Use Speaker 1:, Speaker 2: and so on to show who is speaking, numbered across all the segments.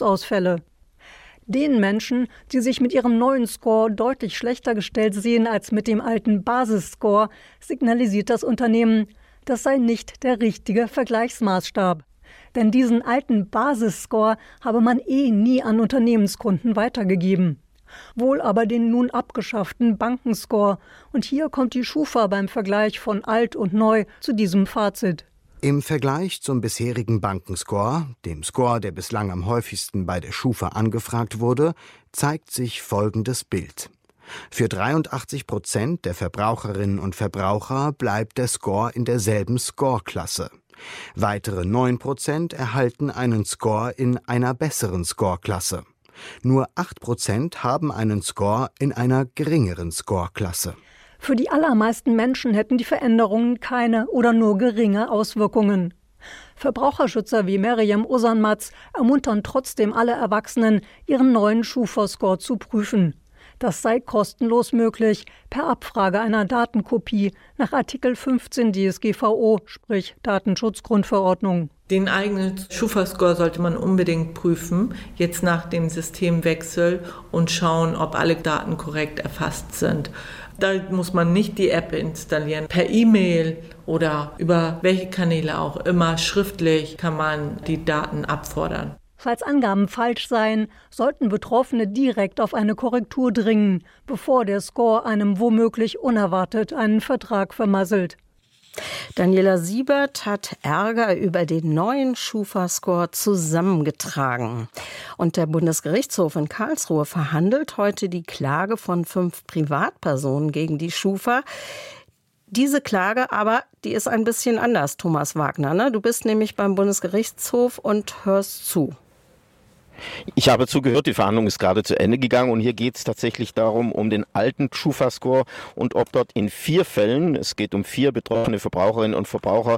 Speaker 1: Berufsausfälle. Den Menschen, die sich mit ihrem neuen Score deutlich schlechter gestellt sehen als mit dem alten Basisscore, signalisiert das Unternehmen, das sei nicht der richtige Vergleichsmaßstab. Denn diesen alten Basisscore habe man nie an Unternehmenskunden weitergegeben. Wohl aber den nun abgeschafften Bankenscore. Und hier kommt die Schufa beim Vergleich von alt und neu zu diesem Fazit.
Speaker 2: Im Vergleich zum bisherigen Bankenscore, dem Score, der bislang am häufigsten bei der Schufa angefragt wurde, zeigt sich folgendes Bild. Für 83% der Verbraucherinnen und Verbraucher bleibt der Score in derselben Score-Klasse. Weitere 9% erhalten einen Score in einer besseren Score-Klasse. Nur 8% haben einen Score in einer geringeren Score-Klasse.
Speaker 1: Für die allermeisten Menschen hätten die Veränderungen keine oder nur geringe Auswirkungen. Verbraucherschützer wie Meryem Osanmatz ermuntern trotzdem alle Erwachsenen, ihren neuen Schufa-Score zu prüfen. Das sei kostenlos möglich, per Abfrage einer Datenkopie nach Artikel 15 DSGVO, sprich Datenschutzgrundverordnung.
Speaker 3: Den eigenen Schufa-Score sollte man unbedingt prüfen, jetzt nach dem Systemwechsel, und schauen, ob alle Daten korrekt erfasst sind. Da muss man nicht die App installieren. Per E-Mail oder über welche Kanäle auch immer, schriftlich kann man die Daten abfordern.
Speaker 1: Falls Angaben falsch seien, sollten Betroffene direkt auf eine Korrektur dringen, bevor der Score einem womöglich unerwartet einen Vertrag vermasselt.
Speaker 4: Daniela Siebert hat Ärger über den neuen Schufa-Score zusammengetragen. Und der Bundesgerichtshof in Karlsruhe verhandelt heute die Klage von 5 Privatpersonen gegen die Schufa. Diese Klage aber, die ist ein bisschen anders, Thomas Wagner, ne? Du bist nämlich beim Bundesgerichtshof und hörst zu.
Speaker 5: Ich habe zugehört, die Verhandlung ist gerade zu Ende gegangen und hier geht es tatsächlich darum, um den alten Schufa-Score und ob dort in 4 Fällen, es geht um 4 betroffene Verbraucherinnen und Verbraucher,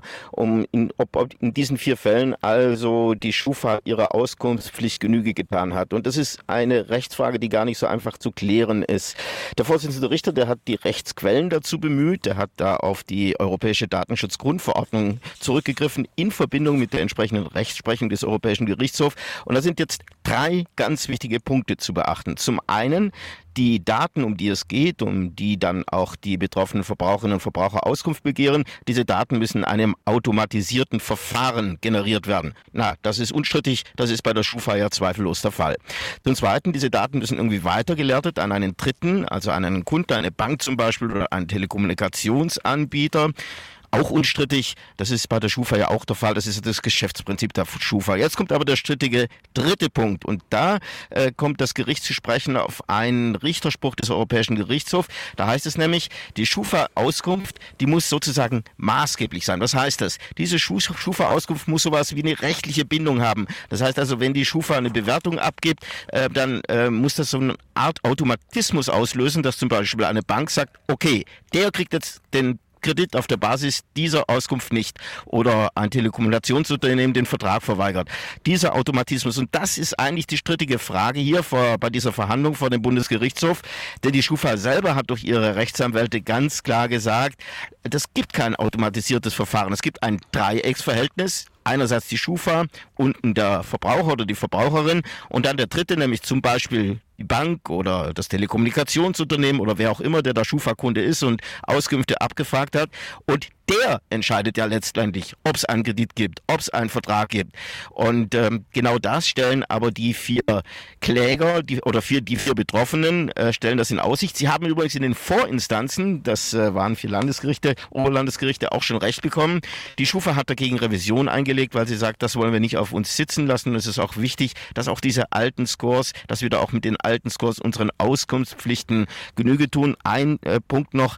Speaker 5: ob in diesen 4 Fällen also die Schufa ihrer Auskunftspflicht Genüge getan hat. Und das ist eine Rechtsfrage, die gar nicht so einfach zu klären ist. Der Vorsitzende Richter, der hat die Rechtsquellen dazu bemüht, der hat da auf die Europäische Datenschutzgrundverordnung zurückgegriffen in Verbindung mit der entsprechenden Rechtsprechung des Europäischen Gerichtshofs. Und da sind jetzt 3 ganz wichtige Punkte zu beachten. Zum einen die Daten, um die es geht, um die dann auch die betroffenen Verbraucherinnen und Verbraucher Auskunft begehren. Diese Daten müssen in einem automatisierten Verfahren generiert werden. Na, das ist unstrittig, das ist bei der Schufa ja zweifellos der Fall. Zum Zweiten, diese Daten müssen irgendwie weitergeleitet an einen Dritten, also an einen Kunden, eine Bank zum Beispiel oder einen Telekommunikationsanbieter. Auch unstrittig, das ist bei der Schufa ja auch der Fall, das ist das Geschäftsprinzip der Schufa. Jetzt kommt aber der strittige 3. Punkt und da kommt das Gericht zu sprechen auf einen Richterspruch des Europäischen Gerichtshofs. Da heißt es nämlich, die Schufa-Auskunft, die muss sozusagen maßgeblich sein. Was heißt das? Diese Schufa-Auskunft muss sowas wie eine rechtliche Bindung haben. Das heißt also, wenn die Schufa eine Bewertung abgibt, dann muss das so eine Art Automatismus auslösen, dass zum Beispiel eine Bank sagt, okay, der kriegt jetzt den Kredit auf der Basis dieser Auskunft nicht oder ein Telekommunikationsunternehmen den Vertrag verweigert. Dieser Automatismus, und das ist eigentlich die strittige Frage hier bei dieser Verhandlung vor dem Bundesgerichtshof, denn die Schufa selber hat durch ihre Rechtsanwälte ganz klar gesagt, es gibt kein automatisiertes Verfahren, es gibt ein Dreiecksverhältnis. Einerseits die Schufa, unten der Verbraucher oder die Verbraucherin und dann der Dritte, nämlich zum Beispiel die Bank oder das Telekommunikationsunternehmen oder wer auch immer, der da Schufa-Kunde ist und Auskünfte abgefragt hat. Und der entscheidet ja letztendlich, ob es einen Kredit gibt, ob es einen Vertrag gibt. Und genau das stellen aber die 4 Kläger die 4 Betroffenen stellen das in Aussicht. Sie haben übrigens in den Vorinstanzen, das waren 4 Landesgerichte, Oberlandesgerichte, auch schon Recht bekommen. Die Schufa hat dagegen Revision eingelegt, weil sie sagt, das wollen wir nicht auf uns sitzen lassen. Und es ist auch wichtig, dass auch diese alten Scores, dass wir da auch mit den alten Scores unseren Auskunftspflichten Genüge tun. Ein Punkt noch,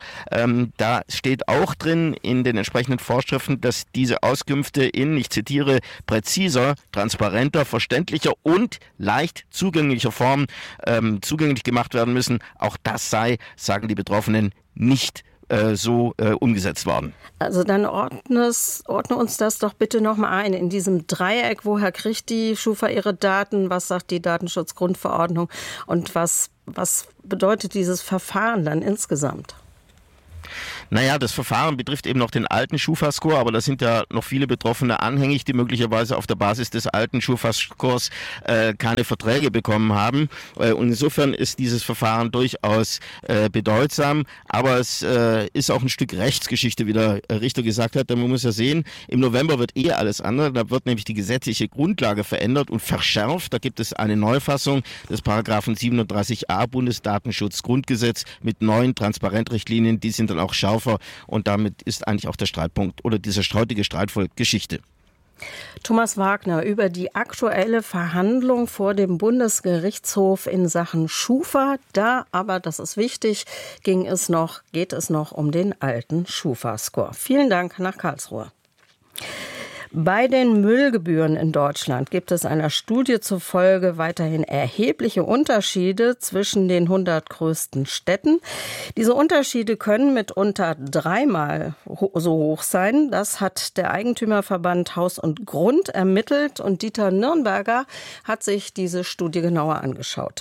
Speaker 5: da steht auch drin in den entsprechenden Vorschriften, dass diese Auskünfte in, ich zitiere, präziser, transparenter, verständlicher und leicht zugänglicher Form zugänglich gemacht werden müssen. Auch das sei, sagen die Betroffenen, nicht so umgesetzt worden.
Speaker 4: Also dann ordne uns das doch bitte nochmal ein. In diesem Dreieck, woher kriegt die Schufa ihre Daten? Was sagt die Datenschutzgrundverordnung? Und was bedeutet dieses Verfahren dann insgesamt?
Speaker 5: Naja, das Verfahren betrifft eben noch den alten Schufa-Score, aber da sind ja noch viele Betroffene anhängig, die möglicherweise auf der Basis des alten Schufa-Scores keine Verträge bekommen haben. Und insofern ist dieses Verfahren durchaus bedeutsam, aber es ist auch ein Stück Rechtsgeschichte, wie der Richter gesagt hat. Denn man muss ja sehen, im November wird alles andere. Da wird nämlich die gesetzliche Grundlage verändert und verschärft. Da gibt es eine Neufassung des Paragraphen 37a Bundesdatenschutzgrundgesetz mit neuen Transparentrichtlinien. Die sind dann auch schärfer und damit ist eigentlich auch der Streitpunkt oder dieser heutige Streitfall Geschichte.
Speaker 4: Thomas Wagner über die aktuelle Verhandlung vor dem Bundesgerichtshof in Sachen Schufa. Da, aber das ist wichtig, geht es noch um den alten Schufa-Score. Vielen Dank nach Karlsruhe. Bei den Müllgebühren in Deutschland gibt es einer Studie zufolge weiterhin erhebliche Unterschiede zwischen den 100 größten Städten. Diese Unterschiede können mitunter 3-mal so hoch sein. Das hat der Eigentümerverband Haus und Grund ermittelt und Dieter Nürnberger hat sich diese Studie genauer angeschaut.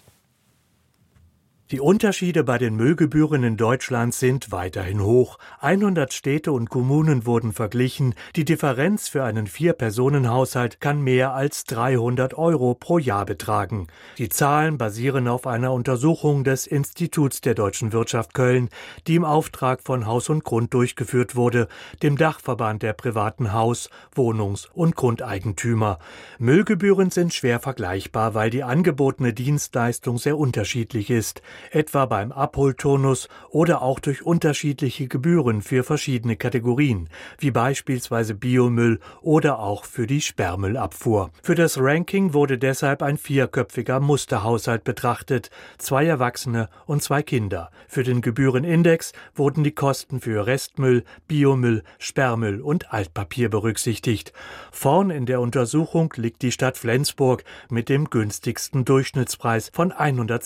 Speaker 6: Die Unterschiede bei den Müllgebühren in Deutschland sind weiterhin hoch. 100 Städte und Kommunen wurden verglichen. Die Differenz für einen 4-Personen-Haushalt kann mehr als 300 € pro Jahr betragen. Die Zahlen basieren auf einer Untersuchung des Instituts der Deutschen Wirtschaft Köln, die im Auftrag von Haus und Grund durchgeführt wurde, dem Dachverband der privaten Haus-, Wohnungs- und Grundeigentümer. Müllgebühren sind schwer vergleichbar, weil die angebotene Dienstleistung sehr unterschiedlich ist. Etwa beim Abholturnus oder auch durch unterschiedliche Gebühren für verschiedene Kategorien, wie beispielsweise Biomüll oder auch für die Sperrmüllabfuhr. Für das Ranking wurde deshalb ein 4-köpfiger Musterhaushalt betrachtet, 2 Erwachsene und 2 Kinder. Für den Gebührenindex wurden die Kosten für Restmüll, Biomüll, Sperrmüll und Altpapier berücksichtigt. Vorn in der Untersuchung liegt die Stadt Flensburg mit dem günstigsten Durchschnittspreis von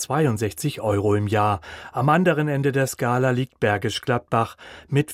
Speaker 6: 162 € im Jahr. Am anderen Ende der Skala liegt Bergisch Gladbach mit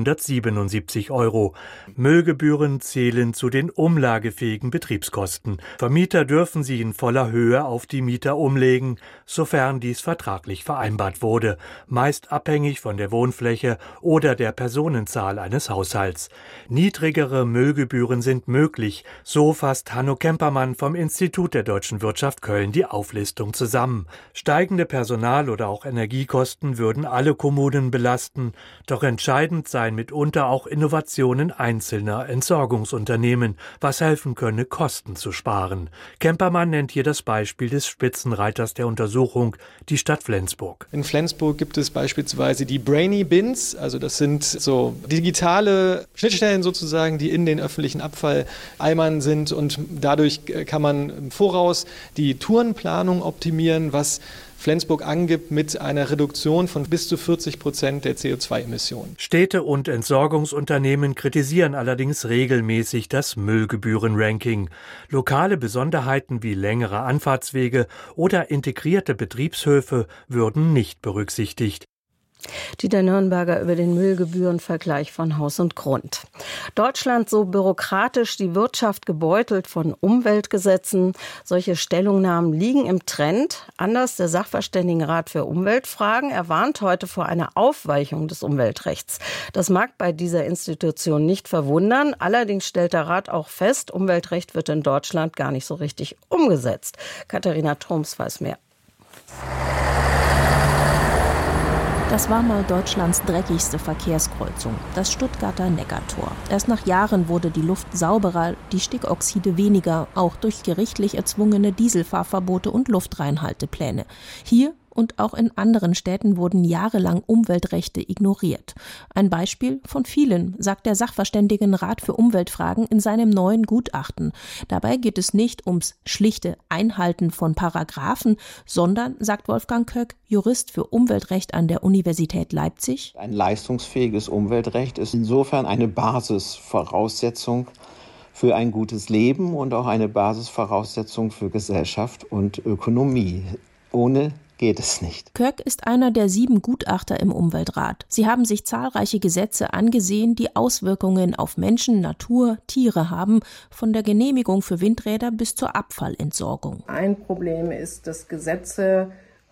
Speaker 6: 477 €. Müllgebühren zählen zu den umlagefähigen Betriebskosten. Vermieter dürfen sie in voller Höhe auf die Mieter umlegen, sofern dies vertraglich vereinbart wurde, meist abhängig von der Wohnfläche oder der Personenzahl eines Haushalts. Niedrigere Müllgebühren sind möglich, so fasst Hanno Kempermann vom Institut der Deutschen Wirtschaft Köln die Auflistung zusammen. Steigende Personal- oder auch Energiekosten würden alle Kommunen belasten, doch entscheidend seien mitunter auch Innovationen einzelner Entsorgungsunternehmen, was helfen könne, Kosten zu sparen. Kempermann nennt hier das Beispiel des Spitzenreiters der Untersuchung, die Stadt Flensburg.
Speaker 7: In Flensburg gibt es beispielsweise die Brainy Bins, also das sind so digitale Schnittstellen sozusagen, die in den öffentlichen Abfalleimern sind und dadurch kann man im Voraus die Tourenplanung optimieren, was Flensburg angibt mit einer Reduktion von bis zu 40% der CO2-Emissionen.
Speaker 6: Städte und Entsorgungsunternehmen kritisieren allerdings regelmäßig das Müllgebühren-Ranking. Lokale Besonderheiten wie längere Anfahrtswege oder integrierte Betriebshöfe würden nicht berücksichtigt.
Speaker 4: Dieter Nürnberger über den Müllgebührenvergleich von Haus und Grund. Deutschland so bürokratisch, die Wirtschaft gebeutelt von Umweltgesetzen. Solche Stellungnahmen liegen im Trend. Anders der Sachverständigenrat für Umweltfragen. Er warnt heute vor einer Aufweichung des Umweltrechts. Das mag bei dieser Institution nicht verwundern. Allerdings stellt der Rat auch fest, Umweltrecht wird in Deutschland gar nicht so richtig umgesetzt. Katharina Troms weiß mehr.
Speaker 8: Das war mal Deutschlands dreckigste Verkehrskreuzung, das Stuttgarter Neckartor. Erst nach Jahren wurde die Luft sauberer, die Stickoxide weniger, auch durch gerichtlich erzwungene Dieselfahrverbote und Luftreinhaltepläne. Hier und auch in anderen Städten wurden jahrelang Umweltrechte ignoriert. Ein Beispiel von vielen, sagt der Sachverständigenrat für Umweltfragen in seinem neuen Gutachten. Dabei geht es nicht ums schlichte Einhalten von Paragraphen, sondern, sagt Wolfgang Köck, Jurist für Umweltrecht an der Universität Leipzig:
Speaker 9: Ein leistungsfähiges Umweltrecht ist insofern eine Basisvoraussetzung für ein gutes Leben und auch eine Basisvoraussetzung für Gesellschaft und Ökonomie. Ohne geht es nicht.
Speaker 8: Köck ist einer der 7 Gutachter im Umweltrat. Sie haben sich zahlreiche Gesetze angesehen, die Auswirkungen auf Menschen, Natur, Tiere haben, von der Genehmigung für Windräder bis zur Abfallentsorgung.
Speaker 10: Ein Problem ist, dass Gesetze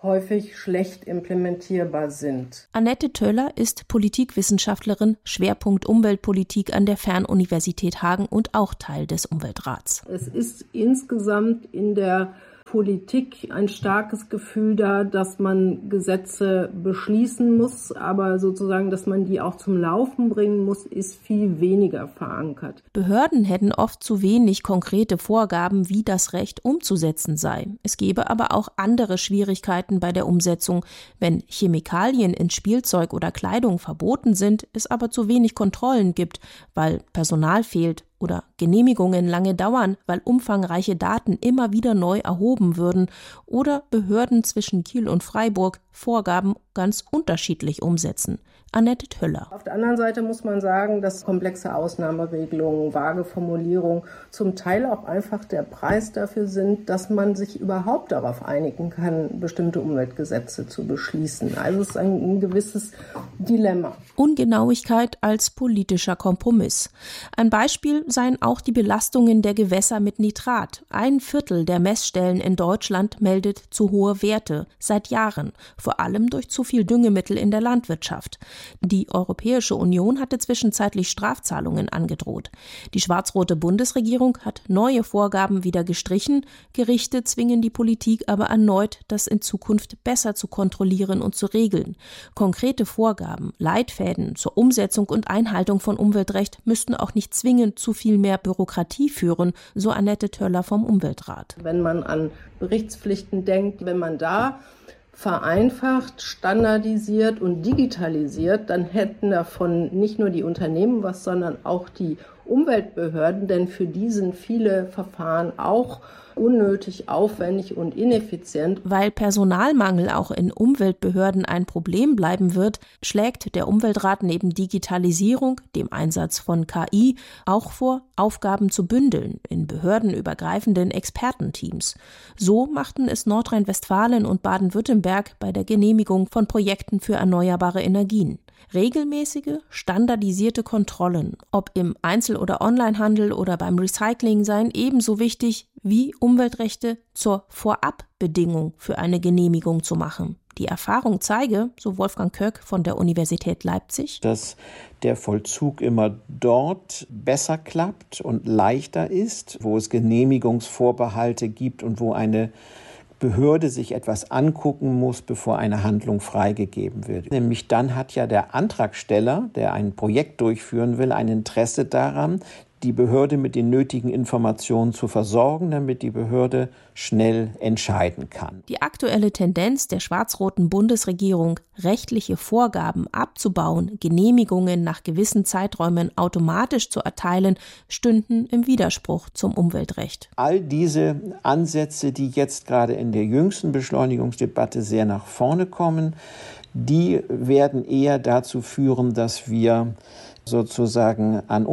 Speaker 10: häufig schlecht implementierbar sind.
Speaker 8: Annette Töller ist Politikwissenschaftlerin, Schwerpunkt Umweltpolitik an der Fernuniversität Hagen und auch Teil des Umweltrats.
Speaker 10: Es ist insgesamt in der Politik ein starkes Gefühl da, dass man Gesetze beschließen muss, aber sozusagen, dass man die auch zum Laufen bringen muss, ist viel weniger verankert.
Speaker 8: Behörden hätten oft zu wenig konkrete Vorgaben, wie das Recht umzusetzen sei. Es gebe aber auch andere Schwierigkeiten bei der Umsetzung. Wenn Chemikalien in Spielzeug oder Kleidung verboten sind, es aber zu wenig Kontrollen gibt, weil Personal fehlt oder Genehmigungen lange dauern, weil umfangreiche Daten immer wieder neu erhoben würden oder Behörden zwischen Kiel und Freiburg Vorgaben ganz unterschiedlich umsetzen. Annette Töller.
Speaker 10: Auf der anderen Seite muss man sagen, dass komplexe Ausnahmeregelungen, vage Formulierungen zum Teil auch einfach der Preis dafür sind, dass man sich überhaupt darauf einigen kann, bestimmte Umweltgesetze zu beschließen. Also es ist ein gewisses Dilemma.
Speaker 8: Ungenauigkeit als politischer Kompromiss. Ein Beispiel seien auch die Belastungen der Gewässer mit Nitrat. 1/4 der Messstellen in Deutschland meldet zu hohe Werte seit Jahren, vor allem durch zu viel Düngemittel in der Landwirtschaft. Die Europäische Union hatte zwischenzeitlich Strafzahlungen angedroht. Die schwarz-rote Bundesregierung hat neue Vorgaben wieder gestrichen. Gerichte zwingen die Politik aber erneut, das in Zukunft besser zu kontrollieren und zu regeln. Konkrete Vorgaben, Leitfäden zur Umsetzung und Einhaltung von Umweltrecht müssten auch nicht zwingend zu viel mehr Bürokratie führen, so Annette Töller vom Umweltrat.
Speaker 10: Wenn man an Berichtspflichten denkt, wenn man da vereinfacht, standardisiert und digitalisiert, dann hätten davon nicht nur die Unternehmen was, sondern auch die Umweltbehörden, denn für die sind viele Verfahren auch unnötig, aufwendig und ineffizient.
Speaker 8: Weil Personalmangel auch in Umweltbehörden ein Problem bleiben wird, schlägt der Umweltrat neben Digitalisierung, dem Einsatz von KI, auch vor, Aufgaben zu bündeln in behördenübergreifenden Expertenteams. So machten es Nordrhein-Westfalen und Baden-Württemberg bei der Genehmigung von Projekten für erneuerbare Energien. Regelmäßige, standardisierte Kontrollen, ob im Einzel- oder Onlinehandel oder beim Recycling, seien ebenso wichtig wie Umweltrechte zur Vorabbedingung für eine Genehmigung zu machen. Die Erfahrung zeige, so Wolfgang Köck von der Universität Leipzig,
Speaker 9: dass der Vollzug immer dort besser klappt und leichter ist, wo es Genehmigungsvorbehalte gibt und wo eine Behörde sich etwas angucken muss, bevor eine Handlung freigegeben wird. Nämlich dann hat ja der Antragsteller, der ein Projekt durchführen will, ein Interesse daran, die Behörde mit den nötigen Informationen zu versorgen, damit die Behörde schnell entscheiden kann.
Speaker 8: Die aktuelle Tendenz der schwarz-roten Bundesregierung, rechtliche Vorgaben abzubauen, Genehmigungen nach gewissen Zeiträumen automatisch zu erteilen, stünden im Widerspruch zum Umweltrecht.
Speaker 9: All diese Ansätze, die jetzt gerade in der jüngsten Beschleunigungsdebatte sehr nach vorne kommen, die werden eher dazu führen, dass wir sozusagen an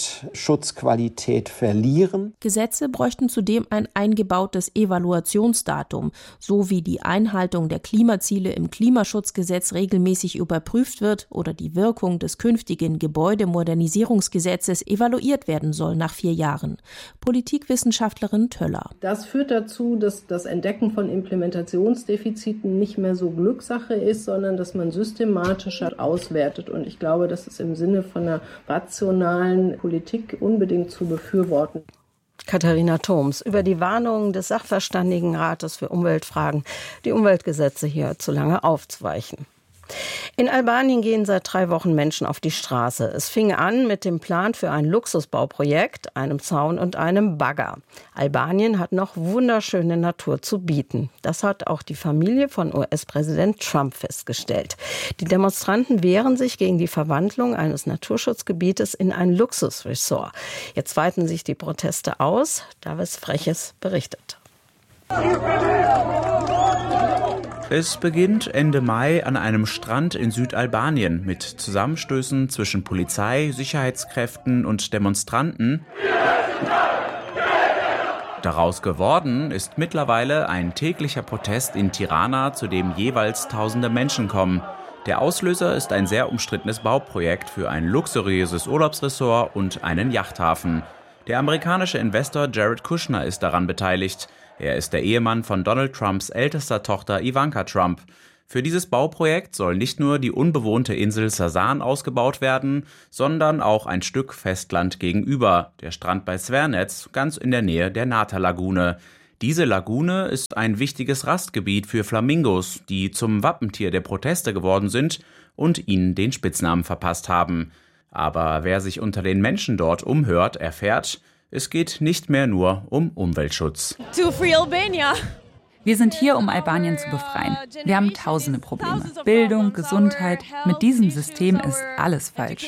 Speaker 9: Umweltschutzqualität verlieren.
Speaker 8: Gesetze bräuchten zudem ein eingebautes Evaluationsdatum, so wie die Einhaltung der Klimaziele im Klimaschutzgesetz regelmäßig überprüft wird oder die Wirkung des künftigen Gebäudemodernisierungsgesetzes evaluiert werden soll nach 4 Jahren. Politikwissenschaftlerin Töller.
Speaker 10: Das führt dazu, dass das Entdecken von Implementationsdefiziten nicht mehr so Glückssache ist, sondern dass man systematischer auswertet. Und ich glaube, das ist im Sinne von einer rationalen Politik unbedingt zu befürworten.
Speaker 4: Katharina Thoms über die Warnungen des Sachverständigenrates für Umweltfragen, die Umweltgesetze hier zu lange aufzuweichen. In Albanien gehen seit 3 Wochen Menschen auf die Straße. Es fing an mit dem Plan für ein Luxusbauprojekt, einem Zaun und einem Bagger. Albanien hat noch wunderschöne Natur zu bieten. Das hat auch die Familie von US-Präsident Trump festgestellt. Die Demonstranten wehren sich gegen die Verwandlung eines Naturschutzgebietes in ein Luxusresort. Jetzt weiten sich die Proteste aus. Davis Freches berichtet.
Speaker 11: Es beginnt Ende Mai an einem Strand in Südalbanien mit Zusammenstößen zwischen Polizei, Sicherheitskräften und Demonstranten. Daraus geworden ist mittlerweile ein täglicher Protest in Tirana, zu dem jeweils tausende Menschen kommen. Der Auslöser ist ein sehr umstrittenes Bauprojekt für ein luxuriöses Urlaubsresort und einen Yachthafen. Der amerikanische Investor Jared Kushner ist daran beteiligt. Er ist der Ehemann von Donald Trumps ältester Tochter Ivanka Trump. Für dieses Bauprojekt soll nicht nur die unbewohnte Insel Sasan ausgebaut werden, sondern auch ein Stück Festland gegenüber, der Strand bei Svernetz, ganz in der Nähe der Nata-Lagune. Diese Lagune ist ein wichtiges Rastgebiet für Flamingos, die zum Wappentier der Proteste geworden sind und ihnen den Spitznamen verpasst haben. Aber wer sich unter den Menschen dort umhört, erfährt, es geht nicht mehr nur um Umweltschutz.
Speaker 12: To free Albania.
Speaker 13: Wir sind hier, um Albanien zu befreien. Wir haben tausende Probleme. Bildung, Gesundheit. Mit diesem System ist alles falsch.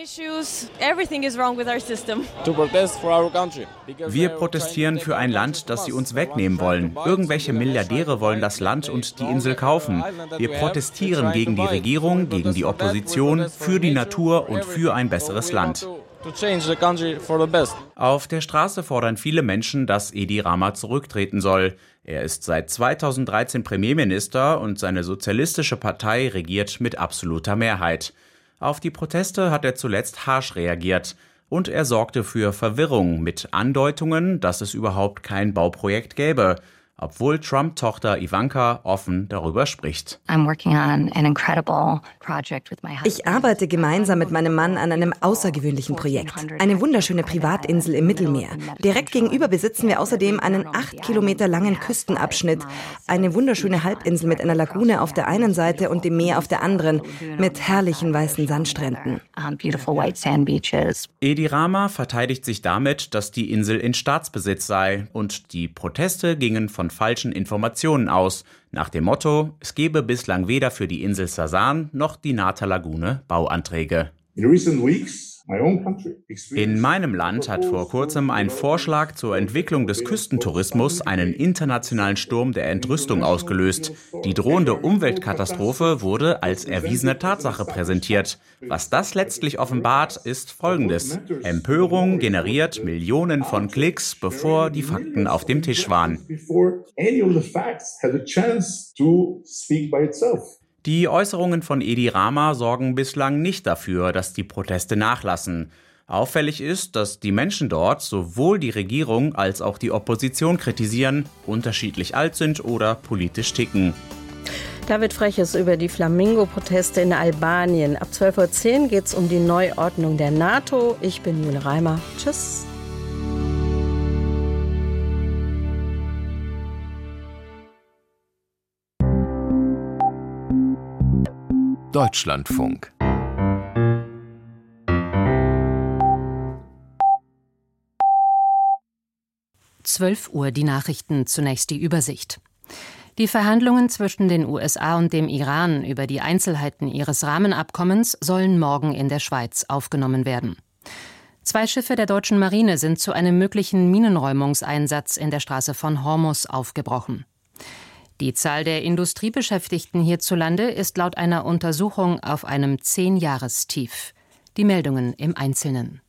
Speaker 11: Wir protestieren für ein Land, das sie uns wegnehmen wollen. Irgendwelche Milliardäre wollen das Land und die Insel kaufen. Wir protestieren gegen die Regierung, gegen die Opposition, für die Natur und für ein besseres Land. Auf der Straße fordern viele Menschen, dass Edi Rama zurücktreten soll. Er ist seit 2013 Premierminister und seine sozialistische Partei regiert mit absoluter Mehrheit. Auf die Proteste hat er zuletzt harsch reagiert und er sorgte für Verwirrung mit Andeutungen, dass es überhaupt kein Bauprojekt gäbe, obwohl Trump-Tochter Ivanka offen darüber spricht.
Speaker 14: Ich arbeite gemeinsam mit meinem Mann an einem außergewöhnlichen Projekt. Eine wunderschöne Privatinsel im Mittelmeer. Direkt gegenüber besitzen wir außerdem einen 8 Kilometer langen Küstenabschnitt. Eine wunderschöne Halbinsel mit einer Lagune auf der einen Seite und dem Meer auf der anderen, mit herrlichen weißen Sandstränden.
Speaker 11: Edi Rama verteidigt sich damit, dass die Insel in Staatsbesitz sei und die Proteste gingen von falschen Informationen aus, nach dem Motto, es gebe bislang weder für die Insel Sasan noch die Nata-Lagune Bauanträge. In meinem Land hat vor kurzem ein Vorschlag zur Entwicklung des Küstentourismus einen internationalen Sturm der Entrüstung ausgelöst. Die drohende Umweltkatastrophe wurde als erwiesene Tatsache präsentiert. Was das letztlich offenbart, ist Folgendes. Empörung generiert Millionen von Klicks, bevor die Fakten auf dem Tisch waren. Die Äußerungen von Edi Rama sorgen bislang nicht dafür, dass die Proteste nachlassen. Auffällig ist, dass die Menschen dort sowohl die Regierung als auch die Opposition kritisieren, unterschiedlich alt sind oder politisch ticken.
Speaker 4: David Freches über die Flamingo-Proteste in Albanien. Ab 12:10 Uhr geht es um die Neuordnung der NATO. Ich bin Jule Reimer. Tschüss.
Speaker 15: Deutschlandfunk.
Speaker 16: Uhr die Nachrichten, zunächst die Übersicht. Die Verhandlungen zwischen den USA und dem Iran über die Einzelheiten ihres Rahmenabkommens sollen morgen in der Schweiz aufgenommen werden. 2 Schiffe der deutschen Marine sind zu einem möglichen Minenräumungseinsatz in der Straße von Hormuz aufgebrochen. Die Zahl der Industriebeschäftigten hierzulande ist laut einer Untersuchung auf einem 10-Jahrestief. Die Meldungen im Einzelnen.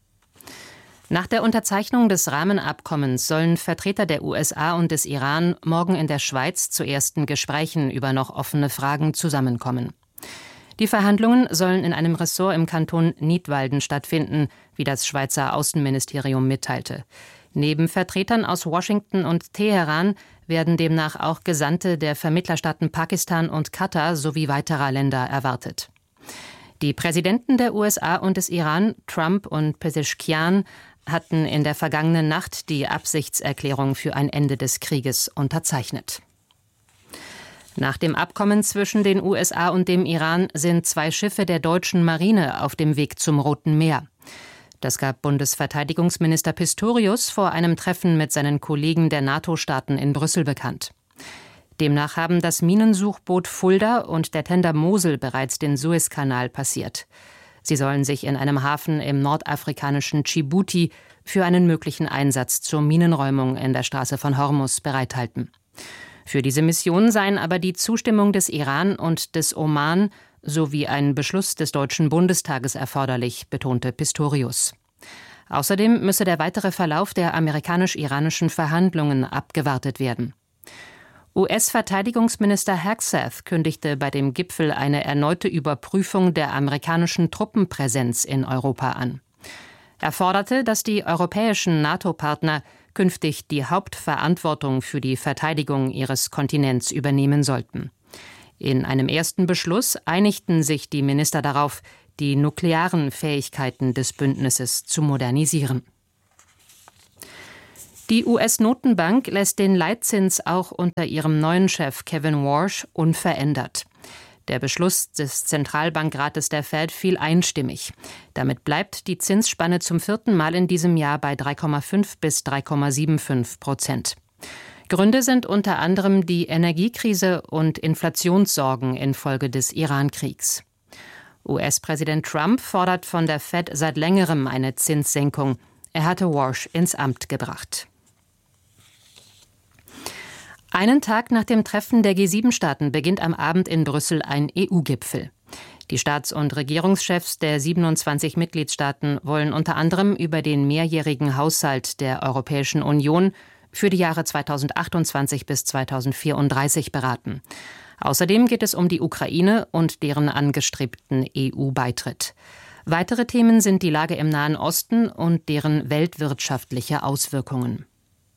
Speaker 16: Nach der Unterzeichnung des Rahmenabkommens sollen Vertreter der USA und des Iran morgen in der Schweiz zu ersten Gesprächen über noch offene Fragen zusammenkommen. Die Verhandlungen sollen in einem Ressort im Kanton Nidwalden stattfinden, wie das Schweizer Außenministerium mitteilte. Neben Vertretern aus Washington und Teheran werden demnach auch Gesandte der Vermittlerstaaten Pakistan und Katar sowie weiterer Länder erwartet. Die Präsidenten der USA und des Iran, Trump und Pezeshkian, hatten in der vergangenen Nacht die Absichtserklärung für ein Ende des Krieges unterzeichnet. Nach dem Abkommen zwischen den USA und dem Iran sind 2 Schiffe der deutschen Marine auf dem Weg zum Roten Meer. Das gab Bundesverteidigungsminister Pistorius vor einem Treffen mit seinen Kollegen der NATO-Staaten in Brüssel bekannt. Demnach haben das Minensuchboot Fulda und der Tender Mosel bereits den Suezkanal passiert. Sie sollen sich in einem Hafen im nordafrikanischen Djibouti für einen möglichen Einsatz zur Minenräumung in der Straße von Hormuz bereithalten. Für diese Mission seien aber die Zustimmung des Iran und des Oman sowie ein Beschluss des Deutschen Bundestages erforderlich, betonte Pistorius. Außerdem müsse der weitere Verlauf der amerikanisch-iranischen Verhandlungen abgewartet werden. US-Verteidigungsminister Hegseth kündigte bei dem Gipfel eine erneute Überprüfung der amerikanischen Truppenpräsenz in Europa an. Er forderte, dass die europäischen NATO-Partner künftig die Hauptverantwortung für die Verteidigung ihres Kontinents übernehmen sollten. In einem ersten Beschluss einigten sich die Minister darauf, die nuklearen Fähigkeiten des Bündnisses zu modernisieren. Die US-Notenbank lässt den Leitzins auch unter ihrem neuen Chef Kevin Warsh unverändert. Der Beschluss des Zentralbankrates der Fed fiel einstimmig. Damit bleibt die Zinsspanne zum 4. Mal in diesem Jahr bei 3,5 bis 3,75%. Gründe sind unter anderem die Energiekrise und Inflationssorgen infolge des Iran-Kriegs. US-Präsident Trump fordert von der Fed seit längerem eine Zinssenkung. Er hatte Warsh ins Amt gebracht. Einen Tag nach dem Treffen der G7-Staaten beginnt am Abend in Brüssel ein EU-Gipfel. Die Staats- und Regierungschefs der 27 Mitgliedstaaten wollen unter anderem über den mehrjährigen Haushalt der Europäischen Union für die Jahre 2028 bis 2034 beraten. Außerdem geht es um die Ukraine und deren angestrebten EU-Beitritt. Weitere Themen sind die Lage im Nahen Osten und deren weltwirtschaftliche Auswirkungen.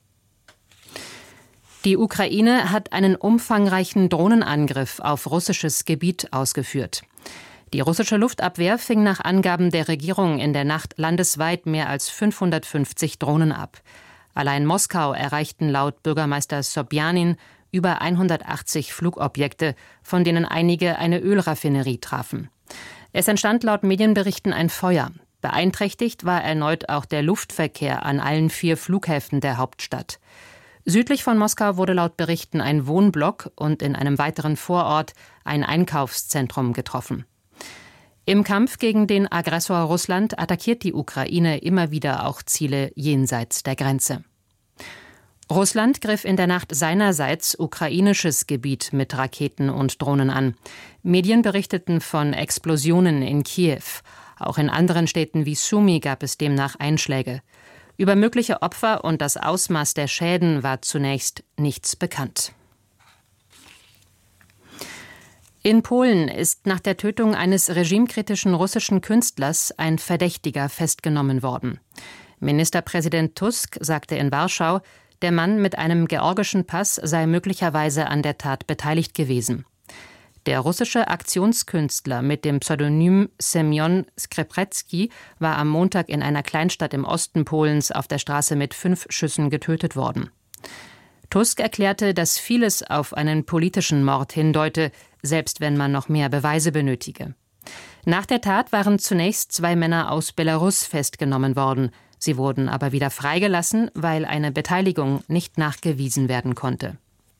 Speaker 16: Die Ukraine hat einen umfangreichen Drohnenangriff auf russisches Gebiet ausgeführt. Die russische Luftabwehr fing nach Angaben der Regierung in der Nacht landesweit mehr als 550 Drohnen ab. Allein Moskau erreichten laut Bürgermeister Sobjanin über 180 Flugobjekte, von denen einige eine Ölraffinerie trafen. Es entstand laut Medienberichten ein Feuer. Beeinträchtigt war erneut auch der Luftverkehr an allen 4 Flughäfen der Hauptstadt. Südlich von Moskau wurde laut Berichten ein Wohnblock und in einem weiteren Vorort ein Einkaufszentrum getroffen. Im Kampf gegen den Aggressor Russland attackiert die Ukraine immer wieder auch Ziele jenseits der Grenze. Russland griff in der Nacht seinerseits ukrainisches Gebiet mit Raketen und Drohnen an. Medien berichteten von Explosionen in Kiew. Auch in anderen Städten wie Sumy gab es demnach Einschläge. Über mögliche Opfer und das Ausmaß der Schäden war zunächst nichts bekannt. In Polen ist nach der Tötung eines regimekritischen russischen Künstlers ein Verdächtiger festgenommen worden. Ministerpräsident Tusk sagte in Warschau, der Mann mit einem georgischen Pass sei möglicherweise an der Tat beteiligt gewesen. Der russische Aktionskünstler mit dem Pseudonym Semyon Skrzepecki war am Montag in einer Kleinstadt im Osten Polens auf der Straße mit 5 Schüssen getötet worden. Tusk erklärte, dass vieles auf einen politischen Mord hindeute, selbst wenn man noch mehr Beweise benötige. Nach der Tat waren zunächst 2 Männer aus Belarus festgenommen worden. Sie wurden aber wieder freigelassen, weil eine Beteiligung nicht nachgewiesen werden konnte.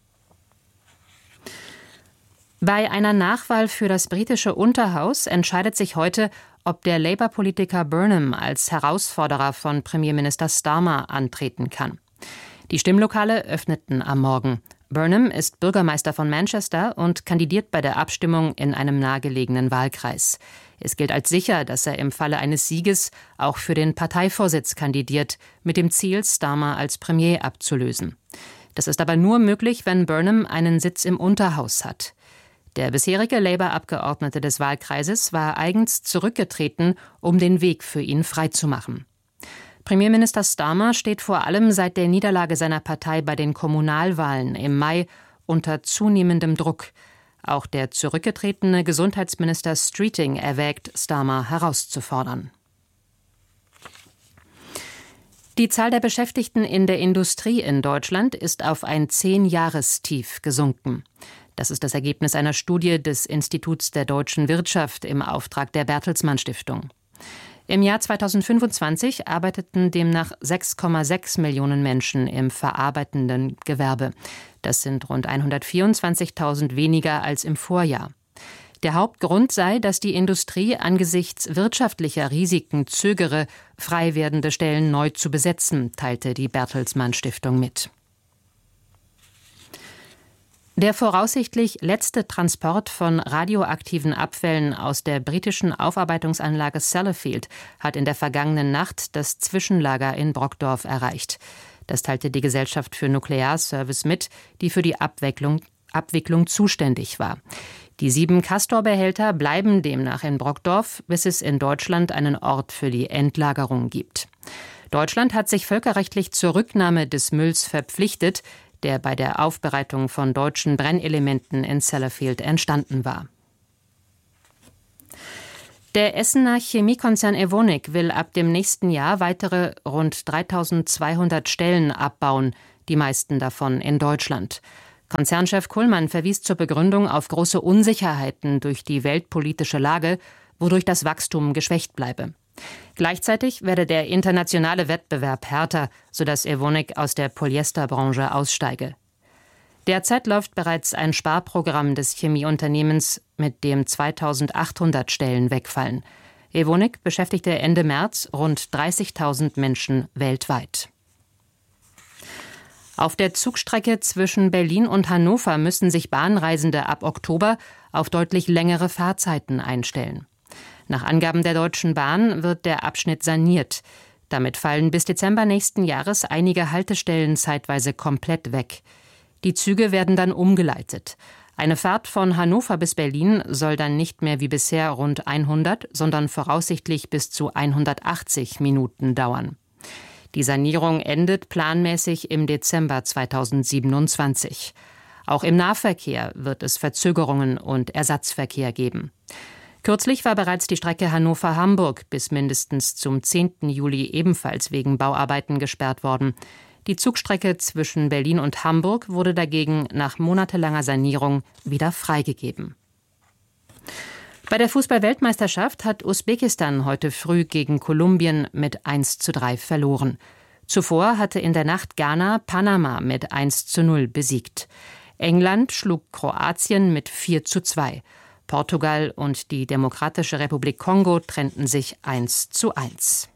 Speaker 16: Bei einer Nachwahl für das britische Unterhaus entscheidet sich heute, ob der Labour-Politiker Burnham als Herausforderer von Premierminister Starmer antreten kann. Die Stimmlokale öffneten am Morgen. Burnham ist Bürgermeister von Manchester und kandidiert bei der Abstimmung in einem nahegelegenen Wahlkreis. Es gilt als sicher, dass er im Falle eines Sieges auch für den Parteivorsitz kandidiert, mit dem Ziel, Starmer als Premier abzulösen. Das ist aber nur möglich, wenn Burnham einen Sitz im Unterhaus hat. Der bisherige Labour-Abgeordnete des Wahlkreises war eigens zurückgetreten, um den Weg für ihn freizumachen. Premierminister Starmer steht vor allem seit der Niederlage seiner Partei bei den Kommunalwahlen im Mai unter zunehmendem Druck. Auch der zurückgetretene Gesundheitsminister Streeting erwägt, Starmer herauszufordern. Die Zahl der Beschäftigten in der Industrie in Deutschland ist auf ein 10-Jahrestief gesunken. Das ist das Ergebnis einer Studie des Instituts der deutschen Wirtschaft im Auftrag der Bertelsmann Stiftung. Im Jahr 2025 arbeiteten demnach 6,6 Millionen Menschen im verarbeitenden Gewerbe. Das sind rund 124.000 weniger als im Vorjahr. Der Hauptgrund sei, dass die Industrie angesichts wirtschaftlicher Risiken zögere, frei werdende Stellen neu zu besetzen, teilte die Bertelsmann Stiftung mit. Der voraussichtlich letzte Transport von radioaktiven Abfällen aus der britischen Aufarbeitungsanlage Sellafield hat in der vergangenen Nacht das Zwischenlager in Brockdorf erreicht. Das teilte die Gesellschaft für Nuklearservice mit, die für die Abwicklung zuständig war. Die 7 Castor-Behälter bleiben demnach in Brockdorf, bis es in Deutschland einen Ort für die Endlagerung gibt. Deutschland hat sich völkerrechtlich zur Rücknahme des Mülls verpflichtet, der bei der Aufbereitung von deutschen Brennelementen in Sellafield entstanden war. Der Essener Chemiekonzern Evonik will ab dem nächsten Jahr weitere rund 3.200 Stellen abbauen, die meisten davon in Deutschland. Konzernchef Kullmann verwies zur Begründung auf große Unsicherheiten durch die weltpolitische Lage, wodurch das Wachstum geschwächt bleibe. Gleichzeitig werde der internationale Wettbewerb härter, sodass Evonik aus der Polyesterbranche aussteige. Derzeit läuft bereits ein Sparprogramm des Chemieunternehmens, mit dem 2.800 Stellen wegfallen. Evonik beschäftigte Ende März rund 30.000 Menschen weltweit. Auf der Zugstrecke zwischen Berlin und Hannover müssen sich Bahnreisende ab Oktober auf deutlich längere Fahrzeiten einstellen. Nach Angaben der Deutschen Bahn wird der Abschnitt saniert. Damit fallen bis Dezember nächsten Jahres einige Haltestellen zeitweise komplett weg. Die Züge werden dann umgeleitet. Eine Fahrt von Hannover bis Berlin soll dann nicht mehr wie bisher rund 100, sondern voraussichtlich bis zu 180 Minuten dauern. Die Sanierung endet planmäßig im Dezember 2027. Auch im Nahverkehr wird es Verzögerungen und Ersatzverkehr geben. Kürzlich war bereits die Strecke Hannover-Hamburg bis mindestens zum 10. Juli ebenfalls wegen Bauarbeiten gesperrt worden. Die Zugstrecke zwischen Berlin und Hamburg wurde dagegen nach monatelanger Sanierung wieder freigegeben. Bei der Fußball-Weltmeisterschaft hat Usbekistan heute früh gegen Kolumbien mit 1:3 verloren. Zuvor hatte in der Nacht Ghana Panama mit 1:0 besiegt. England schlug Kroatien mit 4:2. Portugal und die Demokratische Republik Kongo trennten sich 1:1.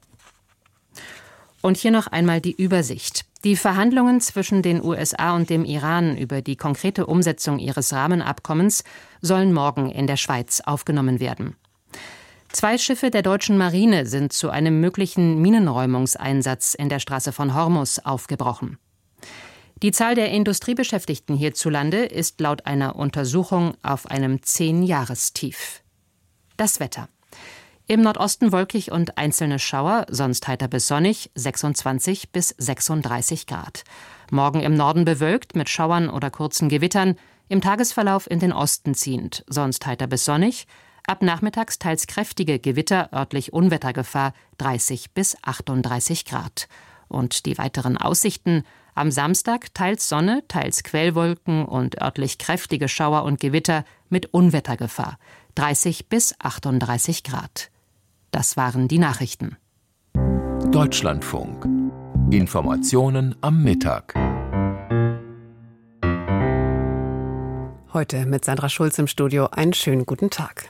Speaker 16: Und hier noch einmal die Übersicht. Die Verhandlungen zwischen den USA und dem Iran über die konkrete Umsetzung ihres Rahmenabkommens sollen morgen in der Schweiz aufgenommen werden. 2 Schiffe der deutschen Marine sind zu einem möglichen Minenräumungseinsatz in der Straße von Hormuz aufgebrochen. Die Zahl der Industriebeschäftigten hierzulande ist laut einer Untersuchung auf einem 10-Jahrestief. Das Wetter. Im Nordosten wolkig und einzelne Schauer, sonst heiter bis sonnig, 26 bis 36 Grad. Morgen im Norden bewölkt mit Schauern oder kurzen Gewittern, im Tagesverlauf in den Osten ziehend, sonst heiter bis sonnig. Ab nachmittags teils kräftige Gewitter, örtlich Unwettergefahr, 30 bis 38 Grad. Und die weiteren Aussichten: am Samstag teils Sonne, teils Quellwolken und örtlich kräftige Schauer und Gewitter mit Unwettergefahr, 30 bis 38 Grad. Das waren die Nachrichten.
Speaker 12: Deutschlandfunk. Informationen am Mittag.
Speaker 15: Heute mit Sandra Schulz im Studio. Einen schönen guten Tag.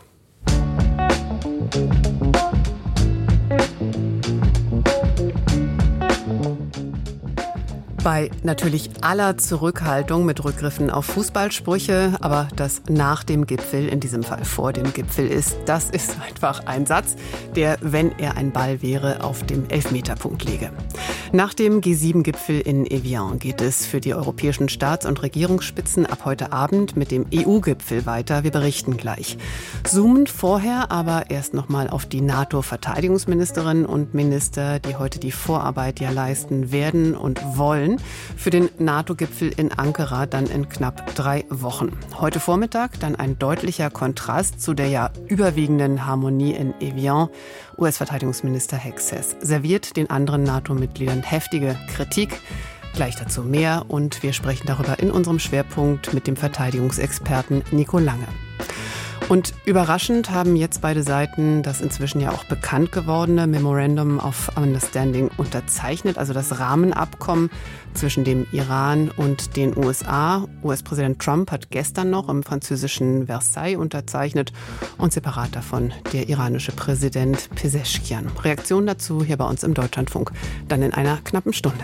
Speaker 15: Bei natürlich aller Zurückhaltung mit Rückgriffen auf Fußballsprüche, aber das nach dem Gipfel, in diesem Fall vor dem Gipfel ist, das ist einfach ein Satz, der, wenn er ein Ball wäre, auf dem Elfmeterpunkt liege. Nach dem G7-Gipfel in Evian geht es für die europäischen Staats- und Regierungsspitzen ab heute Abend mit dem EU-Gipfel weiter. Wir berichten gleich. Zoomend vorher aber erst nochmal auf die NATO-Verteidigungsministerinnen und Minister, die heute die Vorarbeit ja leisten werden und wollen für den NATO-Gipfel in Ankara dann in knapp 3 Wochen. Heute Vormittag dann ein deutlicher Kontrast zu der ja überwiegenden Harmonie in Evian. US-Verteidigungsminister Hexes serviert den anderen NATO-Mitgliedern heftige Kritik. Gleich dazu mehr und wir sprechen darüber in unserem Schwerpunkt mit dem Verteidigungsexperten Nico Lange. Und überraschend haben jetzt beide Seiten das inzwischen ja auch bekannt gewordene Memorandum of Understanding unterzeichnet, also das Rahmenabkommen zwischen dem Iran und den USA. US-Präsident Trump hat gestern noch im französischen Versailles unterzeichnet und separat davon der iranische Präsident Pezeshkian. Reaktion dazu hier bei uns im Deutschlandfunk, dann in einer knappen Stunde.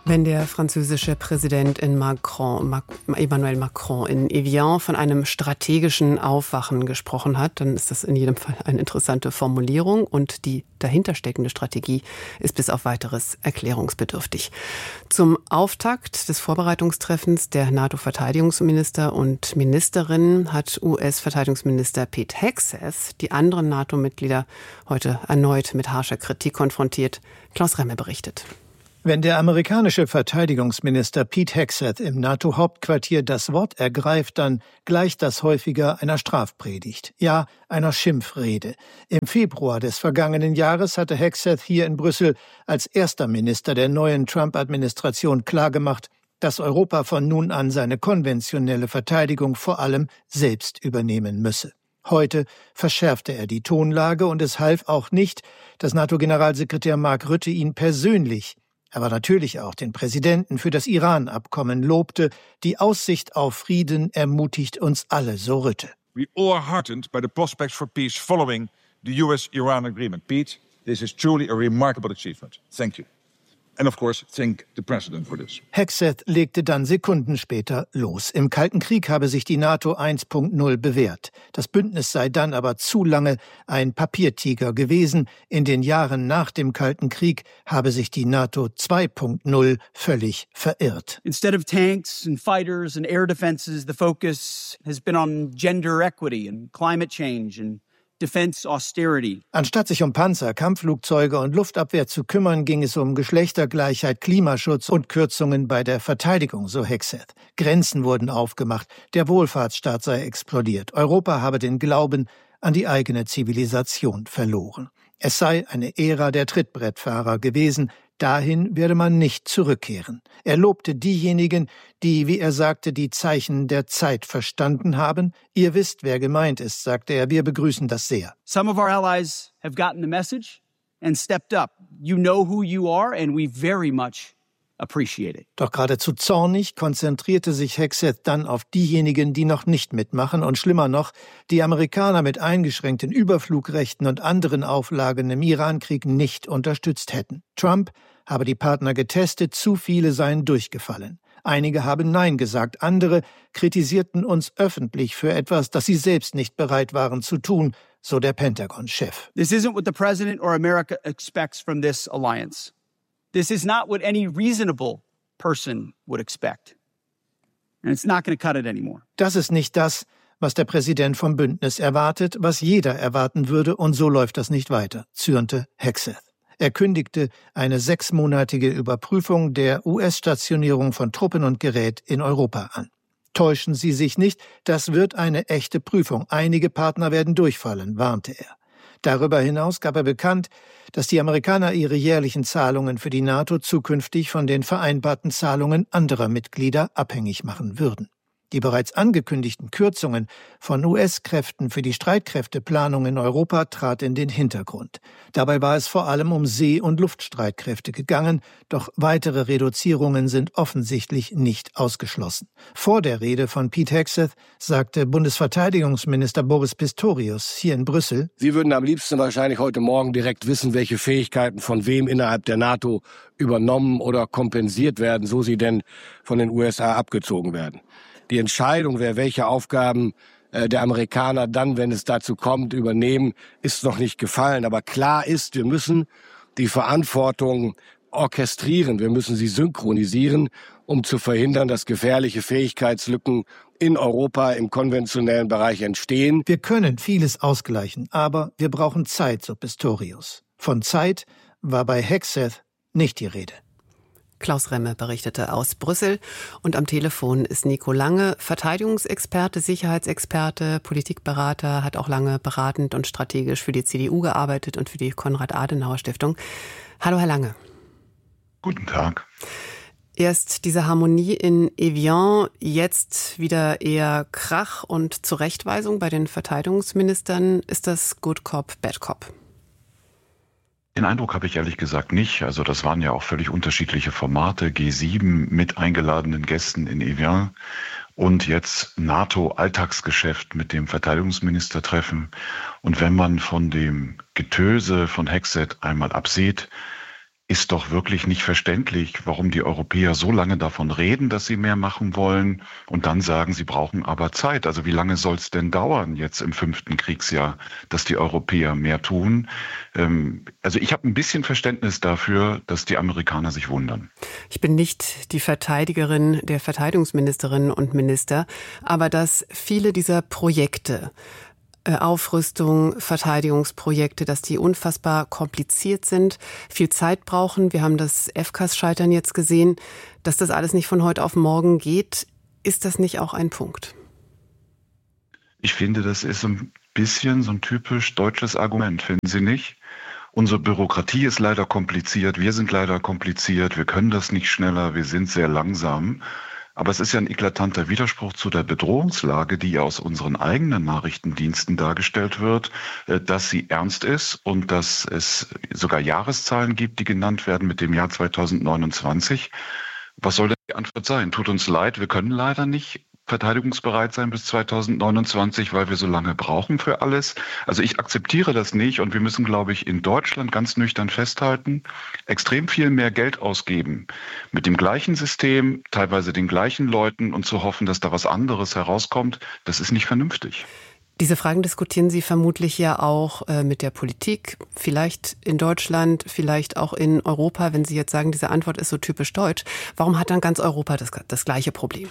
Speaker 15: Wenn der französische Präsident Emmanuel Macron in Evian von einem strategischen Aufwachen gesprochen hat, dann ist das in jedem Fall eine interessante Formulierung und die dahintersteckende Strategie ist bis auf weiteres erklärungsbedürftig. Zum Auftakt des Vorbereitungstreffens der NATO-Verteidigungsminister und Ministerinnen hat US-Verteidigungsminister Pete Hegseth die anderen NATO-Mitglieder heute erneut mit harscher Kritik konfrontiert. Klaus Remme berichtet.
Speaker 17: Wenn der amerikanische Verteidigungsminister Pete Hegseth im NATO-Hauptquartier das Wort ergreift, dann gleicht das häufiger einer Strafpredigt, ja, einer Schimpfrede. Im Februar des vergangenen Jahres hatte Hegseth hier in Brüssel als erster Minister der neuen Trump-Administration klargemacht, dass Europa von nun an seine konventionelle Verteidigung vor allem selbst übernehmen müsse. Heute verschärfte er die Tonlage und es half auch nicht, dass NATO-Generalsekretär Mark Rutte ihn persönlich, aber natürlich auch den Präsidenten für das Iran-Abkommen lobte. Die Aussicht auf Frieden ermutigt uns alle, so Rutte.
Speaker 18: We all are heartened by the prospects for peace following the US-Iran agreement. Pete, this is truly a remarkable achievement. Thank you. And of course, thank the President for this.
Speaker 17: Hegseth legte dann Sekunden später los. Im Kalten Krieg habe sich die NATO 1.0 bewährt. Das Bündnis sei dann aber zu lange ein Papiertiger gewesen. In den Jahren nach dem Kalten Krieg habe sich die NATO 2.0 völlig verirrt.
Speaker 19: Instead of tanks and fighters and air defenses, the focus has been on gender equity and climate change and Defense austerity.
Speaker 17: Anstatt sich um Panzer, Kampfflugzeuge und Luftabwehr zu kümmern, ging es um Geschlechtergleichheit, Klimaschutz und Kürzungen bei der Verteidigung, so Hegseth. Grenzen wurden aufgemacht, der Wohlfahrtsstaat sei explodiert. Europa habe den Glauben an die eigene Zivilisation verloren. Es sei eine Ära der Trittbrettfahrer gewesen. Dahin werde man nicht zurückkehren. Er lobte diejenigen, die, wie er sagte, die Zeichen der Zeit verstanden haben. Ihr wisst, wer gemeint ist, sagte er. Wir begrüßen das sehr.
Speaker 19: Some of our allies have gotten the message and stepped up. You know who you are and we very much appreciate it.
Speaker 17: Doch geradezu zornig konzentrierte sich Hegseth dann auf diejenigen, die noch nicht mitmachen und schlimmer noch, die Amerikaner mit eingeschränkten Überflugrechten und anderen Auflagen im Irankrieg nicht unterstützt hätten. Trump habe die Partner getestet, zu viele seien durchgefallen. Einige haben Nein gesagt, andere kritisierten uns öffentlich für etwas, das sie selbst nicht bereit waren zu tun, so der Pentagon-Chef.
Speaker 19: This isn't what the President or America expects from this alliance. This is not what any reasonable person would expect. And it's not going to cut it anymore.
Speaker 17: Das ist nicht das, was der Präsident vom Bündnis erwartet, was jeder erwarten würde, und so läuft das nicht weiter, zürnte Hegseth. Er kündigte eine 6-monatige Überprüfung der US-Stationierung von Truppen und Gerät in Europa an. Täuschen Sie sich nicht, das wird eine echte Prüfung. Einige Partner werden durchfallen, warnte er. Darüber hinaus gab er bekannt, dass die Amerikaner ihre jährlichen Zahlungen für die NATO zukünftig von den vereinbarten Zahlungen anderer Mitglieder abhängig machen würden. Die bereits angekündigten Kürzungen von US-Kräften für die Streitkräfteplanung in Europa trat in den Hintergrund. Dabei war es vor allem um See- und Luftstreitkräfte gegangen, doch weitere Reduzierungen sind offensichtlich nicht ausgeschlossen. Vor der Rede von Pete Hegseth sagte Bundesverteidigungsminister Boris Pistorius hier in Brüssel:
Speaker 20: Sie würden am liebsten wahrscheinlich heute Morgen direkt wissen, welche Fähigkeiten von wem innerhalb der NATO übernommen oder kompensiert werden, so sie denn von den USA abgezogen werden. Die Entscheidung, wer welche Aufgaben der Amerikaner dann, wenn es dazu kommt, übernehmen, ist noch nicht gefallen. Aber klar ist, wir müssen die Verantwortung orchestrieren, wir müssen sie synchronisieren, um zu verhindern, dass gefährliche Fähigkeitslücken in Europa im konventionellen Bereich entstehen.
Speaker 17: Wir können vieles ausgleichen, aber wir brauchen Zeit, so Pistorius. Von Zeit war bei Hegseth nicht die Rede.
Speaker 15: Klaus Remme berichtete aus Brüssel und am Telefon ist Nico Lange, Verteidigungsexperte, Sicherheitsexperte, Politikberater, hat auch lange beratend und strategisch für die CDU gearbeitet und für die Konrad-Adenauer-Stiftung. Hallo, Herr Lange.
Speaker 21: Guten Tag.
Speaker 15: Erst diese Harmonie in Evian, jetzt wieder eher Krach und Zurechtweisung bei den Verteidigungsministern. Ist das Good Cop, Bad Cop?
Speaker 21: Den Eindruck habe ich ehrlich gesagt nicht. Also das waren ja auch völlig unterschiedliche Formate. G7 mit eingeladenen Gästen in Evian und jetzt NATO-Alltagsgeschäft mit dem Verteidigungsministertreffen. Und wenn man von dem Getöse von Hegseth einmal absieht, ist doch wirklich nicht verständlich, warum die Europäer so lange davon reden, dass sie mehr machen wollen und dann sagen, sie brauchen aber Zeit. Also wie lange soll es denn dauern jetzt im 5. Kriegsjahr, dass die Europäer mehr tun? Also ich habe ein bisschen Verständnis dafür, dass die Amerikaner sich wundern.
Speaker 15: Ich bin nicht die Verteidigerin der Verteidigungsministerinnen und Minister, aber dass viele dieser Projekte, Aufrüstung, Verteidigungsprojekte, dass die unfassbar kompliziert sind, viel Zeit brauchen. Wir haben das FCAS-Scheitern jetzt gesehen, dass das alles nicht von heute auf morgen geht. Ist das nicht auch ein Punkt?
Speaker 21: Ich finde, das ist ein bisschen so ein typisch deutsches Argument, finden Sie nicht? Unsere Bürokratie ist leider kompliziert, wir sind leider kompliziert, wir können das nicht schneller, wir sind sehr langsam. Aber es ist ja ein eklatanter Widerspruch zu der Bedrohungslage, die ja aus unseren eigenen Nachrichtendiensten dargestellt wird, dass sie ernst ist und dass es sogar Jahreszahlen gibt, die genannt werden mit dem Jahr 2029. Was soll denn die Antwort sein? Tut uns leid, wir können leider nicht verteidigungsbereit sein bis 2029, weil wir so lange brauchen für alles. Also ich akzeptiere das nicht und wir müssen, glaube ich, in Deutschland ganz nüchtern festhalten, extrem viel mehr Geld ausgeben mit dem gleichen System, teilweise den gleichen Leuten und zu hoffen, dass da was anderes herauskommt, das ist nicht vernünftig.
Speaker 15: Diese Fragen diskutieren Sie vermutlich ja auch mit der Politik, vielleicht in Deutschland, vielleicht auch in Europa. Wenn Sie jetzt sagen, diese Antwort ist so typisch deutsch, warum hat dann ganz Europa das gleiche Problem?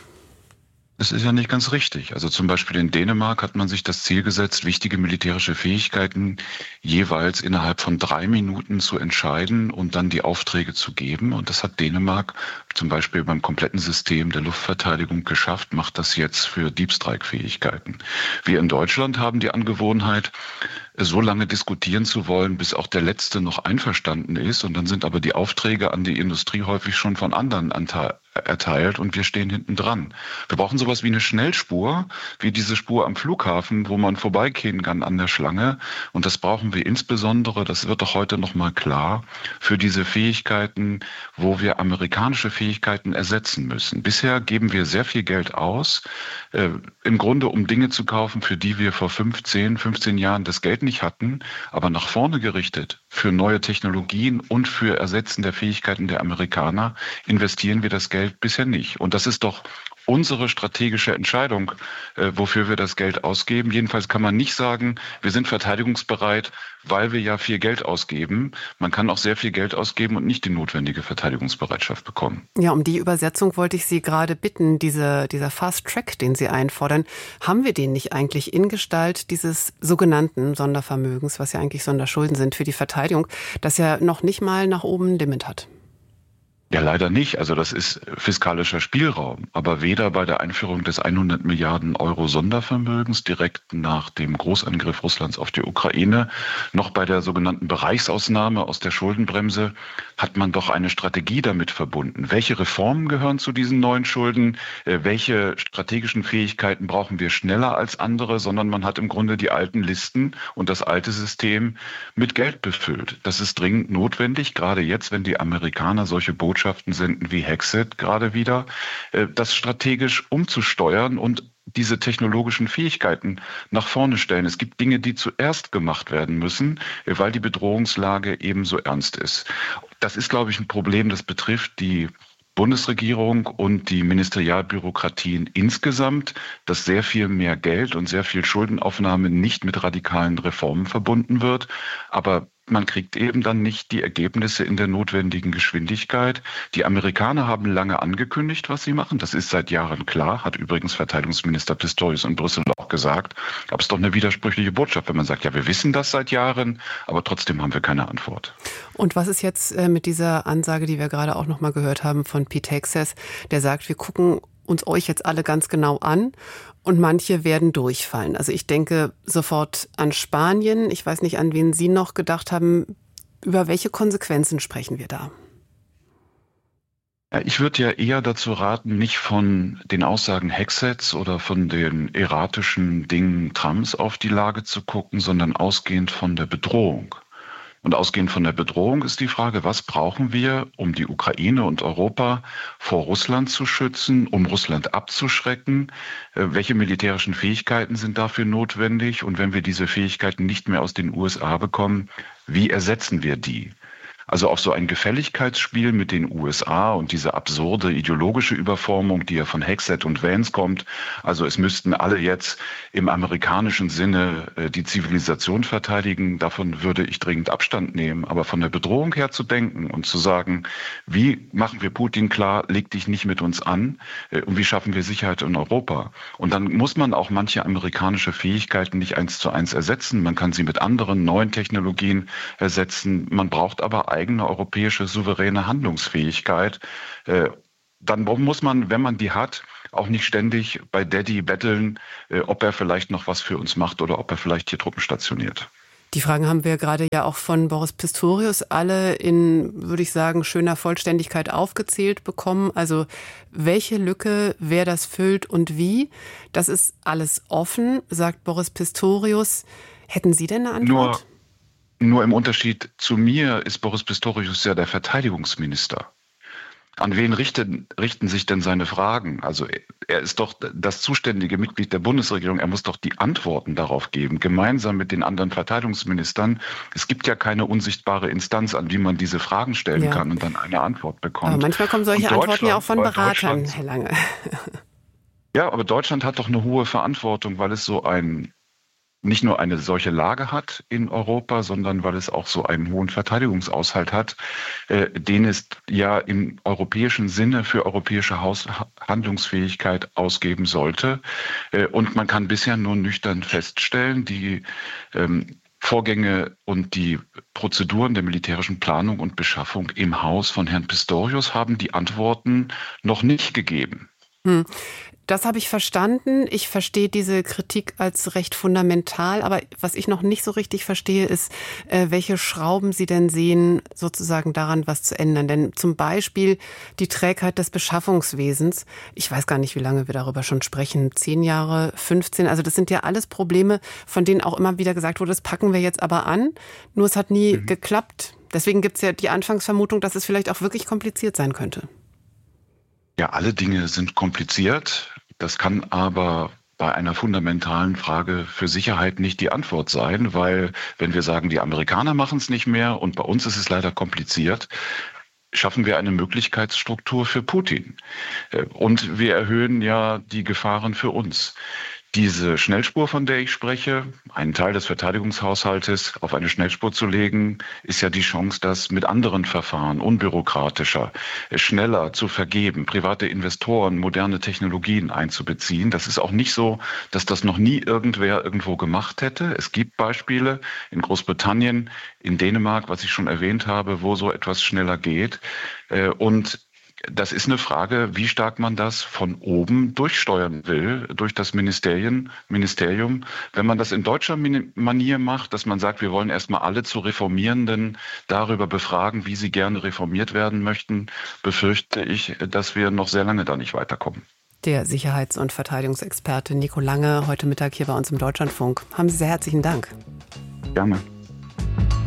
Speaker 21: Es ist ja nicht ganz richtig. Also zum Beispiel in Dänemark hat man sich das Ziel gesetzt, wichtige militärische Fähigkeiten jeweils innerhalb von 3 Minuten zu entscheiden und dann die Aufträge zu geben. Und das hat Dänemark zum Beispiel beim kompletten System der Luftverteidigung geschafft, macht das jetzt für Deep Strike-Fähigkeiten. Wir in Deutschland haben die Angewohnheit, so lange diskutieren zu wollen, bis auch der Letzte noch einverstanden ist. Und dann sind aber die Aufträge an die Industrie häufig schon von anderen erteilt und wir stehen hinten dran. Wir brauchen sowas wie eine Schnellspur, wie diese Spur am Flughafen, wo man vorbeigehen kann an der Schlange. Und das brauchen wir insbesondere, das wird doch heute nochmal klar, für diese Fähigkeiten, wo wir amerikanische Fähigkeiten ersetzen müssen. Bisher geben wir sehr viel Geld aus, im Grunde um Dinge zu kaufen, für die wir vor 15 Jahren das Geld nicht hatten, aber nach vorne gerichtet für neue Technologien und für Ersetzen der Fähigkeiten der Amerikaner investieren wir das Geld bisher nicht. Und das ist doch unsere strategische Entscheidung, wofür wir das Geld ausgeben. Jedenfalls kann man nicht sagen, wir sind verteidigungsbereit, weil wir ja viel Geld ausgeben. Man kann auch sehr viel Geld ausgeben und nicht die notwendige Verteidigungsbereitschaft bekommen.
Speaker 15: Ja, um die Übersetzung wollte ich Sie gerade bitten. Dieser Fast Track, den Sie einfordern, haben wir den nicht eigentlich in Gestalt dieses sogenannten Sondervermögens, was ja eigentlich Sonderschulden sind für die Verteidigung, das ja noch nicht mal nach oben ein Limit hat?
Speaker 21: Ja, leider nicht. Also das ist fiskalischer Spielraum. Aber weder bei der Einführung des 100 Milliarden Euro Sondervermögens direkt nach dem Großangriff Russlands auf die Ukraine, noch bei der sogenannten Bereichsausnahme aus der Schuldenbremse hat man doch eine Strategie damit verbunden. Welche Reformen gehören zu diesen neuen Schulden? Welche strategischen Fähigkeiten brauchen wir schneller als andere? Sondern man hat im Grunde die alten Listen und das alte System mit Geld befüllt. Das ist dringend notwendig, gerade jetzt, wenn die Amerikaner solche Botschaften senden wie Hexet gerade wieder, das strategisch umzusteuern und diese technologischen Fähigkeiten nach vorne stellen. Es gibt Dinge, die zuerst gemacht werden müssen, weil die Bedrohungslage eben so ernst ist. Das ist, glaube ich, ein Problem, das betrifft die Bundesregierung und die Ministerialbürokratien insgesamt, dass sehr viel mehr Geld und sehr viel Schuldenaufnahme nicht mit radikalen Reformen verbunden wird. Aber man kriegt eben dann nicht die Ergebnisse in der notwendigen Geschwindigkeit. Die Amerikaner haben lange angekündigt, was sie machen. Das ist seit Jahren klar, hat übrigens Verteidigungsminister Pistorius in Brüssel auch gesagt. Aber es ist doch eine widersprüchliche Botschaft, wenn man sagt, ja, wir wissen das seit Jahren, aber trotzdem haben wir keine Antwort.
Speaker 15: Und was ist jetzt mit dieser Ansage, die wir gerade auch noch mal gehört haben von Pete Hegseth, der sagt, wir gucken uns euch jetzt alle ganz genau an und manche werden durchfallen. Also ich denke sofort an Spanien. Ich weiß nicht, an wen Sie noch gedacht haben. Über welche Konsequenzen sprechen wir da?
Speaker 21: Ja, ich würde ja eher dazu raten, nicht von den Aussagen Hegseths oder von den erratischen Dingen Trumps auf die Lage zu gucken, sondern ausgehend von der Bedrohung. Und ausgehend von der Bedrohung ist die Frage, was brauchen wir, um die Ukraine und Europa vor Russland zu schützen, um Russland abzuschrecken? Welche militärischen Fähigkeiten sind dafür notwendig? Und wenn wir diese Fähigkeiten nicht mehr aus den USA bekommen, wie ersetzen wir die? Also auf so ein Gefälligkeitsspiel mit den USA und diese absurde ideologische Überformung, die ja von Hegseth und Vance kommt. Also es müssten alle jetzt im amerikanischen Sinne die Zivilisation verteidigen. Davon würde ich dringend Abstand nehmen. Aber von der Bedrohung her zu denken und zu sagen, wie machen wir Putin klar, leg dich nicht mit uns an und wie schaffen wir Sicherheit in Europa? Und dann muss man auch manche amerikanische Fähigkeiten nicht 1:1 ersetzen. Man kann sie mit anderen neuen Technologien ersetzen. Man braucht aber eigene europäische souveräne Handlungsfähigkeit. Dann muss man, wenn man die hat, auch nicht ständig bei Daddy betteln, ob er vielleicht noch was für uns macht oder ob er vielleicht hier Truppen stationiert.
Speaker 15: Die Fragen haben wir gerade ja auch von Boris Pistorius alle in, würde ich sagen, schöner Vollständigkeit aufgezählt bekommen. Also welche Lücke, wer das füllt und wie, das ist alles offen, sagt Boris Pistorius. Hätten Sie denn eine Antwort?
Speaker 21: Nur im Unterschied zu mir ist Boris Pistorius ja der Verteidigungsminister. An wen richten sich denn seine Fragen? Also er ist doch das zuständige Mitglied der Bundesregierung. Er muss doch die Antworten darauf geben, gemeinsam mit den anderen Verteidigungsministern. Es gibt ja keine unsichtbare Instanz, an die man diese Fragen stellen kann und dann eine Antwort bekommt.
Speaker 15: Aber manchmal kommen solche Antworten ja auch von Beratern, Herr Lange.
Speaker 21: Ja, aber Deutschland hat doch eine hohe Verantwortung, weil es nicht nur eine solche Lage hat in Europa, sondern weil es auch so einen hohen Verteidigungshaushalt hat, den es ja im europäischen Sinne für europäische Handlungsfähigkeit ausgeben sollte. Und man kann bisher nur nüchtern feststellen, die Vorgänge und die Prozeduren der militärischen Planung und Beschaffung im Haus von Herrn Pistorius haben die Antworten noch nicht gegeben.
Speaker 15: Das habe ich verstanden. Ich verstehe diese Kritik als recht fundamental. Aber was ich noch nicht so richtig verstehe, ist, welche Schrauben Sie denn sehen, sozusagen daran was zu ändern. Denn zum Beispiel die Trägheit des Beschaffungswesens. Ich weiß gar nicht, wie lange wir darüber schon sprechen. 10 Jahre, 15. Also das sind ja alles Probleme, von denen auch immer wieder gesagt wurde, das packen wir jetzt aber an. Nur es hat nie geklappt. Deswegen gibt es ja die Anfangsvermutung, dass es vielleicht auch wirklich kompliziert sein könnte.
Speaker 21: Ja, alle Dinge sind kompliziert. Das kann aber bei einer fundamentalen Frage für Sicherheit nicht die Antwort sein, weil wenn wir sagen, die Amerikaner machen es nicht mehr und bei uns ist es leider kompliziert, schaffen wir eine Möglichkeitsstruktur für Putin. Und wir erhöhen ja die Gefahren für uns. Diese Schnellspur, von der ich spreche, einen Teil des Verteidigungshaushaltes auf eine Schnellspur zu legen, ist ja die Chance, das mit anderen Verfahren, unbürokratischer, schneller zu vergeben, private Investoren, moderne Technologien einzubeziehen. Das ist auch nicht so, dass das noch nie irgendwer irgendwo gemacht hätte. Es gibt Beispiele in Großbritannien, in Dänemark, was ich schon erwähnt habe, wo so etwas schneller geht. Und das ist eine Frage, wie stark man das von oben durchsteuern will, durch das Ministerium. Wenn man das in deutscher Manier macht, dass man sagt, wir wollen erstmal alle zu Reformierenden darüber befragen, wie sie gerne reformiert werden möchten, befürchte ich, dass wir noch sehr lange da nicht weiterkommen.
Speaker 15: Der Sicherheits- und Verteidigungsexperte Nico Lange, heute Mittag hier bei uns im Deutschlandfunk. Haben Sie sehr herzlichen Dank.
Speaker 21: Gerne.